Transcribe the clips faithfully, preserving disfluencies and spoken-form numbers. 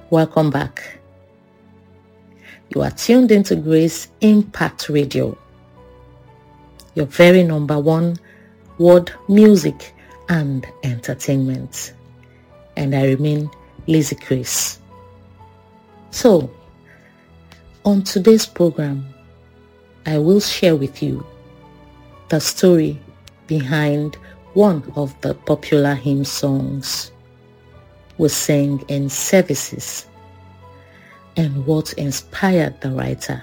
Welcome back. You are tuned into Grace Impact Radio, your very number one word music and entertainment. And I remain Lizzie Grace. So, on today's program, I will share with you the story behind one of the popular hymn songs we sing in services and what inspired the writer.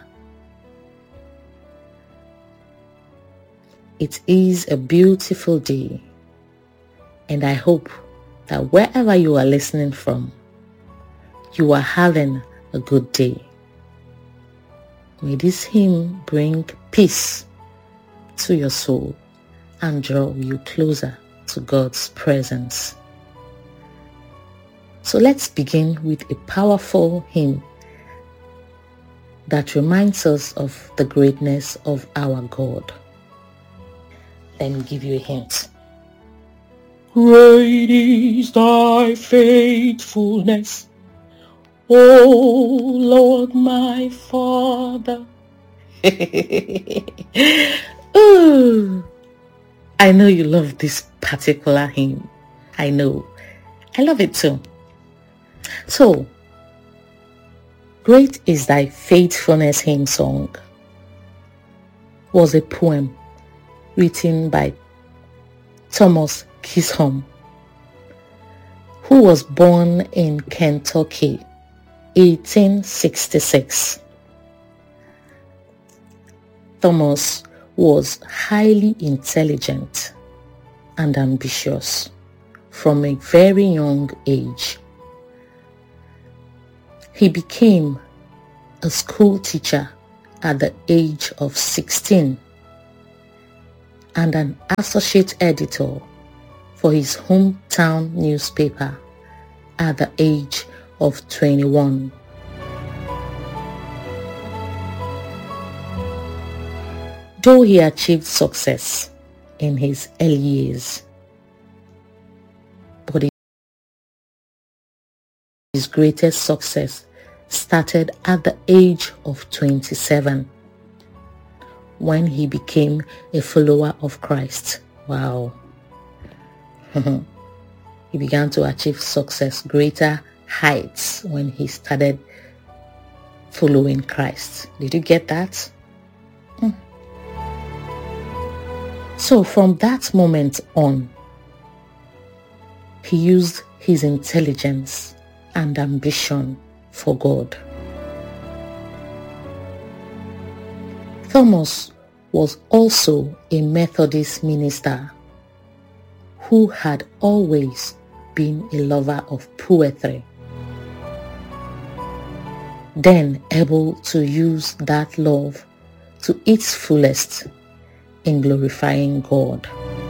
It is a beautiful day, and I hope that wherever you are listening from, you are having a good day. May this hymn bring peace to your soul and draw you closer to God's presence. So let's begin with a powerful hymn that reminds us of the greatness of our God. Let me give you a hint. Great is thy faithfulness, O Lord my Father. Ooh, I know you love this particular hymn. I know. I love it too. So, Great is Thy Faithfulness hymn song was a poem written by Thomas Chisholm, who was born in Kentucky, eighteen sixty-six. Thomas was highly intelligent and ambitious from a very young age. He became a school teacher at the age of sixteen and an associate editor for his hometown newspaper at the age of twenty-one. Though he achieved success in his early years, but his greatest success started at the age of twenty-seven, when he became a follower of Christ. Wow. He began to achieve success, greater heights, when he started following Christ. Did you get that? Hmm. So from that moment on, he used his intelligence and ambition for God. Thomas was also a Methodist minister who had always been a lover of poetry, then able to use that love to its fullest in glorifying God.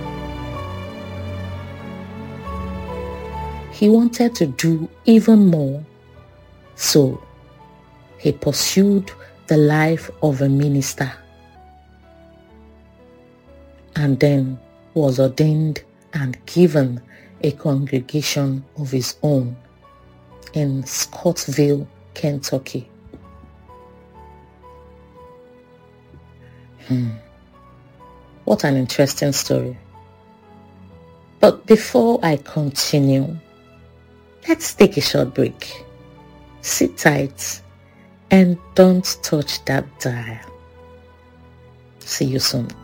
He wanted to do even more, so he pursued the life of a minister and then was ordained and given a congregation of his own in Scottsville, Kentucky. Hmm. What an interesting story. But before I continue, let's take a short break. Sit tight and don't touch that dial. See you soon.